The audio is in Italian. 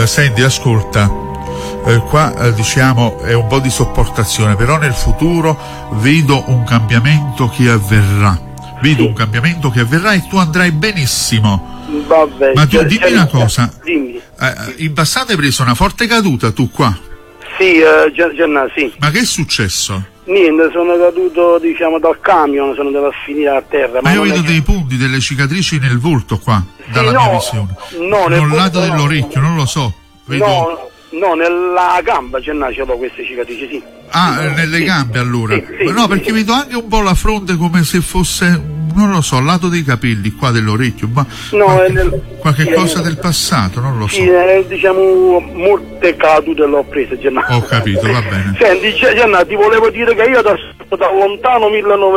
Senti, ascolta, qua diciamo è un po' di sopportazione, però nel futuro vedo un cambiamento che avverrà. Un cambiamento che avverrà e tu andrai benissimo. Vabbè, ma tu dimmi una cosa, dimmi. In passato hai preso una forte caduta tu qua? Sì, sì. Ma che è successo? Niente, sono caduto diciamo dal camion, sono andato a finire a terra. Ma io vedo dei punti, delle cicatrici nel volto qua, dalla mia visione. No, nel lato dell'orecchio, non lo so. Vedo... No, nella gamba ce l'ho queste cicatrici, sì. Nelle gambe allora? Sì, no, perché vedo anche un po' la fronte come se fosse, non lo so, al lato dei capelli, qua dell'orecchio, ma qualche cosa del passato, non lo so. Sì, diciamo, molte cadute l'ho prese, Gennaro. Ho capito, va bene. Senti, Gennaro, ti volevo dire che io da lontano 1900